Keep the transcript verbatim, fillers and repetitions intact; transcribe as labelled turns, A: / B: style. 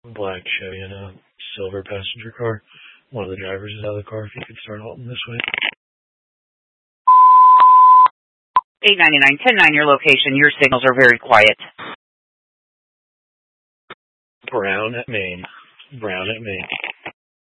A: Black Chevy in a silver passenger car. One of the drivers is out of the car. If you could start halting this way.
B: eight ninety-nine, ten nine, your location. Your signals are very quiet.
A: Brown at Main. Brown at Main.